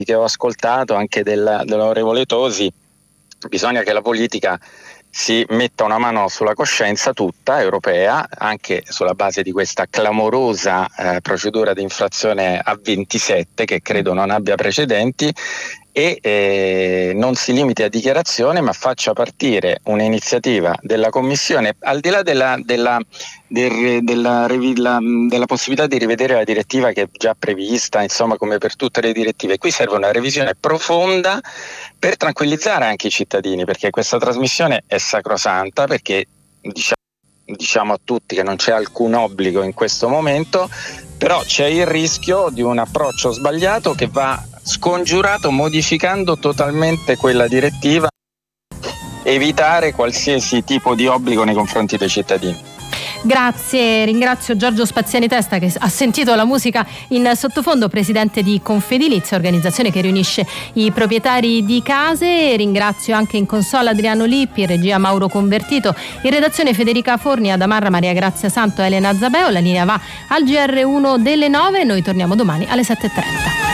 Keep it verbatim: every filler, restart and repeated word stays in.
che ho ascoltato anche del, dell'onorevole Tosi, bisogna che la politica si metta una mano sulla coscienza tutta europea, anche sulla base di questa clamorosa eh, procedura di infrazione a ventisette che credo non abbia precedenti, e eh, non si limiti a dichiarazione, ma faccia partire un'iniziativa della Commissione, al di là della, della, del, della, della, della possibilità di rivedere la direttiva che è già prevista, insomma, come per tutte le direttive. Qui serve una revisione profonda per tranquillizzare anche i cittadini, perché questa trasmissione è sacrosanta, perché diciamo, diciamo a tutti che non c'è alcun obbligo in questo momento, però c'è il rischio di un approccio sbagliato che va scongiurato modificando totalmente quella direttiva, evitare qualsiasi tipo di obbligo nei confronti dei cittadini. Grazie, ringrazio Giorgio Spaziani Testa che ha sentito la musica in sottofondo, presidente di Confedilizia, organizzazione che riunisce i proprietari di case. Ringrazio anche in console Adriano Lippi, in regia Mauro Convertito, in redazione Federica Forni, Adamarra, Maria Grazia Santo, Elena Zabeo. La linea va al G R uno delle nove, noi torniamo domani alle sette e trenta.